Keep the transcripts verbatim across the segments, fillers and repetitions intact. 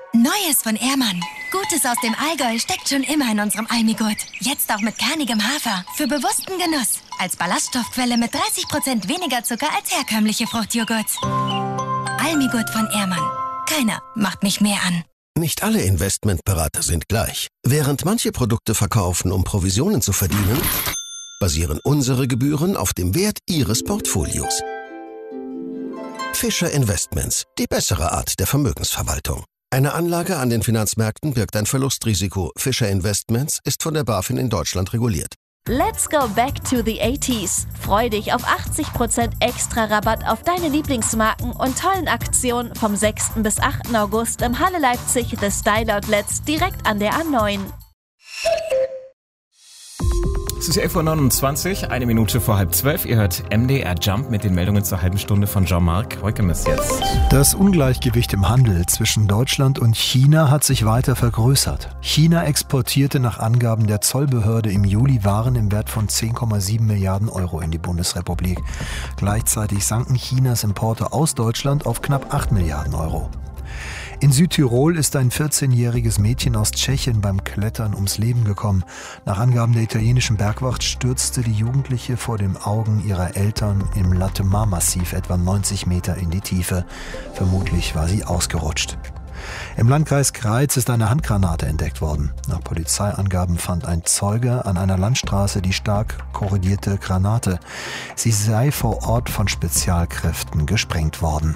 Neues von Ehrmann. Gutes aus dem Allgäu steckt schon immer in unserem Almigurt. Jetzt auch mit kernigem Hafer. Für bewussten Genuss. Als Ballaststoffquelle mit dreißig Prozent weniger Zucker als herkömmliche Fruchtjoghurts. Almigurt von Ehrmann. Keiner macht mich mehr an. Nicht alle Investmentberater sind gleich. Während manche Produkte verkaufen, um Provisionen zu verdienen, basieren unsere Gebühren auf dem Wert Ihres Portfolios. Fischer Investments, die bessere Art der Vermögensverwaltung. Eine Anlage an den Finanzmärkten birgt ein Verlustrisiko. Fischer Investments ist von der BaFin in Deutschland reguliert. Let's go back to the eighties. Freu dich auf achtzig Prozent extra Rabatt auf deine Lieblingsmarken und tollen Aktionen vom sechsten bis achten August im Halle Leipzig The Style Outlets direkt an der A neun. Es ist elf Uhr neunundzwanzig, eine Minute vor halb zwölf. Ihr hört M D R Jump mit den Meldungen zur halben Stunde von Jean-Marc Heukemes jetzt. Das Ungleichgewicht im Handel zwischen Deutschland und China hat sich weiter vergrößert. China exportierte nach Angaben der Zollbehörde im Juli Waren im Wert von zehn Komma sieben Milliarden Euro in die Bundesrepublik. Gleichzeitig sanken Chinas Importe aus Deutschland auf knapp acht Milliarden Euro. In Südtirol ist ein vierzehnjähriges Mädchen aus Tschechien beim Klettern ums Leben gekommen. Nach Angaben der italienischen Bergwacht stürzte die Jugendliche vor den Augen ihrer Eltern im Latemar-Massiv etwa neunzig Meter in die Tiefe. Vermutlich war sie ausgerutscht. Im Landkreis Greiz ist eine Handgranate entdeckt worden. Nach Polizeiangaben fand ein Zeuge an einer Landstraße die stark korrodierte Granate. Sie sei vor Ort von Spezialkräften gesprengt worden.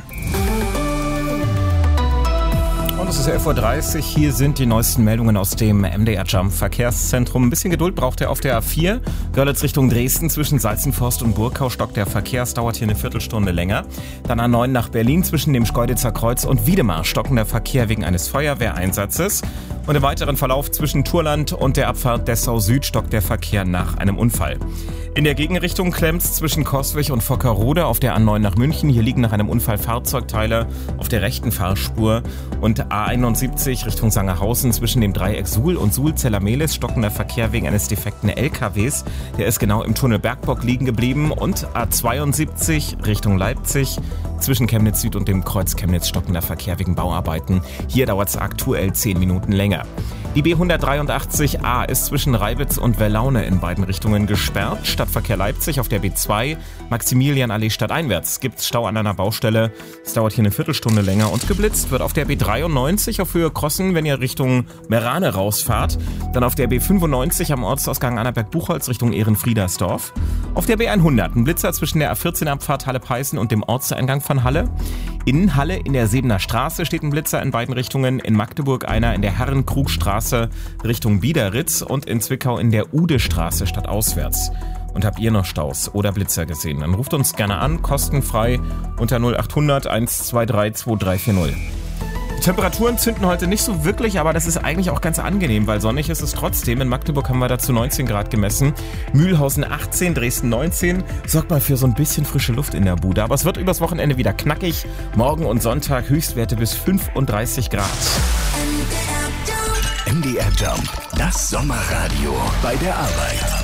Und es ist elf Uhr dreißig, hier sind die neuesten Meldungen aus dem M D R Jump Verkehrszentrum. Ein bisschen Geduld braucht er auf der A vier. Görlitz Richtung Dresden zwischen Salzenforst und Burgau stockt der Verkehr. Es dauert hier eine Viertelstunde länger. Dann A neun nach Berlin zwischen dem Schkeuditzer Kreuz und Wiedemar stocken der Verkehr wegen eines Feuerwehreinsatzes. Und im weiteren Verlauf zwischen Turland und der Abfahrt Dessau Süd stockt der Verkehr nach einem Unfall. In der Gegenrichtung klemmt's zwischen Coswig und Vockerode auf der A neun nach München. Hier liegen nach einem Unfall Fahrzeugteile auf der rechten Fahrspur. Und A einundsiebzig Richtung Sangerhausen zwischen dem Dreieck Suhl und Suhl-Zellermelis stockender Verkehr wegen eines defekten L K Ws. Der ist genau im Tunnel Bergbock liegen geblieben. Und A zweiundsiebzig Richtung Leipzig zwischen Chemnitz Süd und dem Kreuz Chemnitz stockender Verkehr wegen Bauarbeiten. Hier dauert's aktuell zehn Minuten länger. Die B hundertdreiundachtzig A ist zwischen Reibitz und Wellaune in beiden Richtungen gesperrt. Stadtverkehr Leipzig auf der B zwei, Maximilianallee stadteinwärts gibt's Stau an einer Baustelle. Es dauert hier eine Viertelstunde länger und geblitzt wird auf der B dreiundneunzig auf Höhe Krossen, wenn ihr Richtung Merane rausfahrt. Dann auf der B fünfundneunzig am Ortsausgang Annaberg-Buchholz Richtung Ehrenfriedersdorf. Auf der B hundert ein Blitzer zwischen der A vierzehn Abfahrt Halle-Peißen und dem Ortseingang von Halle. In Halle in der Sebener Straße steht ein Blitzer in beiden Richtungen. In Magdeburg einer in der Herrenkrugstraße Richtung Biederitz und in Zwickau in der Udestraße stadtauswärts. Und habt ihr noch Staus oder Blitzer gesehen? Dann ruft uns gerne an, kostenfrei unter null achthundert eins zwei drei zwei drei vier null. Die Temperaturen zünden heute nicht so wirklich, aber das ist eigentlich auch ganz angenehm, weil sonnig ist es trotzdem. In Magdeburg haben wir dazu neunzehn Grad gemessen, Mühlhausen achtzehn, Dresden neunzehn. Sorgt mal für so ein bisschen frische Luft in der Bude. Aber es wird übers Wochenende wieder knackig. Morgen und Sonntag Höchstwerte bis fünfunddreißig Grad. M D R Jump, das Sommerradio bei der Arbeit.